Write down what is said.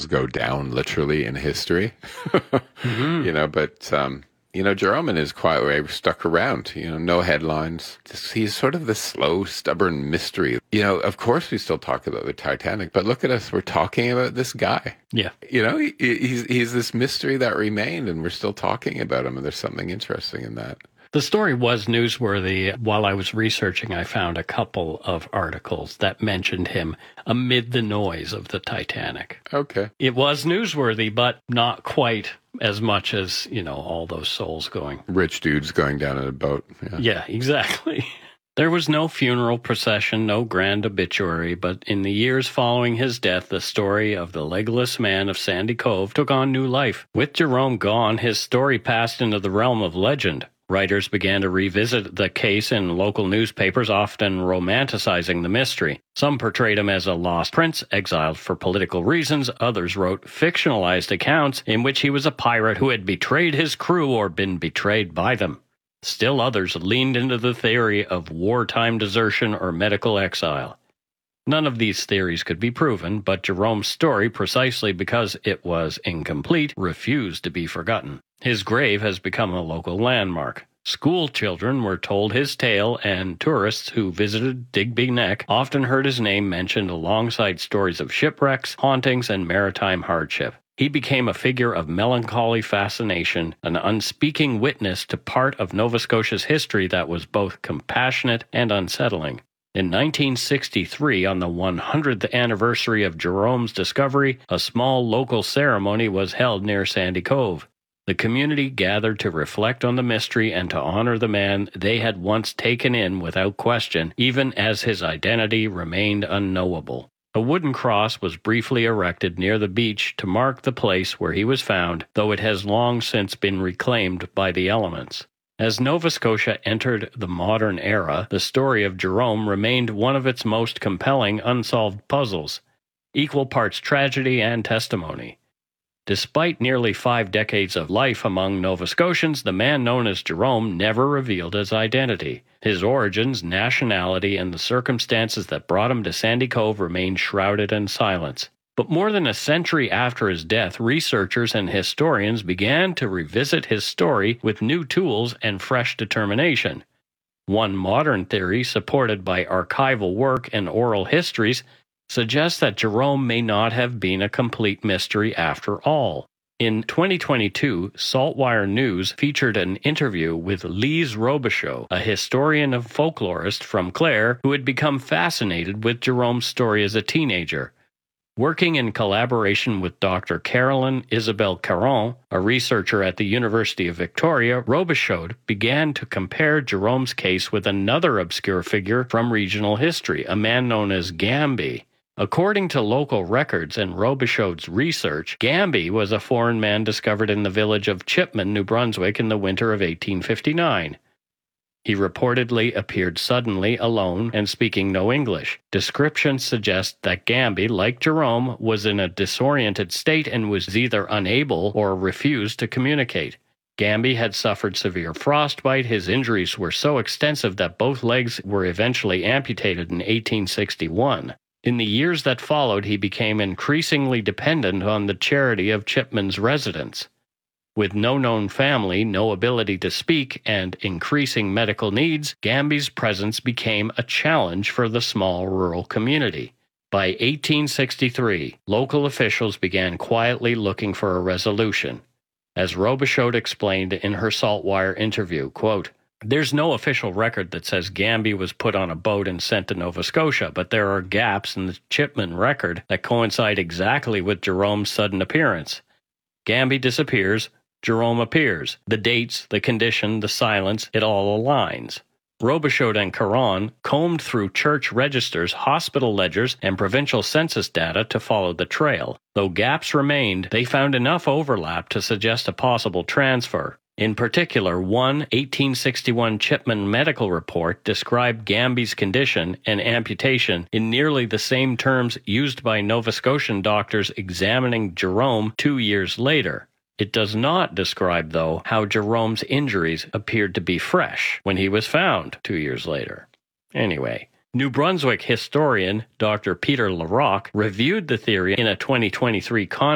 souls go down literally in history. But Jerome in his quiet way stuck around, no headlines. He's sort of the slow, stubborn mystery. Of course we still talk about the Titanic, but look at us, we're talking about this guy. Yeah. He's this mystery that remained, and we're still talking about him, and there's something interesting in that. The story was newsworthy. While I was researching, I found a couple of articles that mentioned him amid the noise of the Titanic. Okay. It was newsworthy, but not quite as much as, all those souls going. Rich dudes going down in a boat. Yeah, exactly. There was no funeral procession, no grand obituary, but in the years following his death, the story of the legless man of Sandy Cove took on new life. With Jerome gone, his story passed into the realm of legend. Writers began to revisit the case in local newspapers, often romanticizing the mystery. Some portrayed him as a lost prince, exiled for political reasons. Others wrote fictionalized accounts in which he was a pirate who had betrayed his crew or been betrayed by them. Still others leaned into the theory of wartime desertion or medical exile. None of these theories could be proven, but Jerome's story, precisely because it was incomplete, refused to be forgotten. His grave has become a local landmark. School children were told his tale, and tourists who visited Digby Neck often heard his name mentioned alongside stories of shipwrecks, hauntings, and maritime hardship. He became a figure of melancholy fascination, an unspeaking witness to part of Nova Scotia's history that was both compassionate and unsettling. In 1963, on the 100th anniversary of Jerome's discovery, a small local ceremony was held near Sandy Cove. The community gathered to reflect on the mystery and to honor the man they had once taken in without question, even as his identity remained unknowable. A wooden cross was briefly erected near the beach to mark the place where he was found, though it has long since been reclaimed by the elements. As Nova Scotia entered the modern era, the story of Jerome remained one of its most compelling unsolved puzzles, equal parts tragedy and testimony. Despite nearly 5 decades of life among Nova Scotians, the man known as Jerome never revealed his identity. His origins, nationality, and the circumstances that brought him to Sandy Cove remained shrouded in silence. But more than a century after his death, researchers and historians began to revisit his story with new tools and fresh determination. One modern theory, supported by archival work and oral histories, suggests that Jerome may not have been a complete mystery after all. In 2022, Saltwire News featured an interview with Lise Robichaud, a historian and folklorist from Clare who had become fascinated with Jerome's story as a teenager. Working in collaboration with Dr. Carolyn Isabelle Caron, a researcher at the University of Victoria, Robichaud began to compare Jerome's case with another obscure figure from regional history, a man known as Gamby. According to local records and Robichaud's research, Gamby was a foreign man discovered in the village of Chipman, New Brunswick in the winter of 1859. He reportedly appeared suddenly alone and speaking no English. Descriptions suggest that Gamby, like Jerome, was in a disoriented state and was either unable or refused to communicate. Gamby had suffered severe frostbite. His injuries were so extensive that both legs were eventually amputated in 1861. In the years that followed, he became increasingly dependent on the charity of Chipman's residents. With no known family, no ability to speak, and increasing medical needs, Gamby's presence became a challenge for the small rural community. By 1863, local officials began quietly looking for a resolution. As Robichaud explained in her Saltwire interview, quote, "There's no official record that says Gamby was put on a boat and sent to Nova Scotia, but there are gaps in the Chipman record that coincide exactly with Jerome's sudden appearance. Gamby disappears, Jerome appears. The dates, the condition, the silence, it all aligns." Robichaud and Caron combed through church registers, hospital ledgers, and provincial census data to follow the trail. Though gaps remained, they found enough overlap to suggest a possible transfer. In particular, one 1861 Chipman medical report described Gamby's condition and amputation in nearly the same terms used by Nova Scotian doctors examining Jerome 2 years later. It does not describe, though, how Jerome's injuries appeared to be fresh when he was found 2 years later. Anyway, New Brunswick historian Dr. Peter Larocque reviewed the theory in a 2023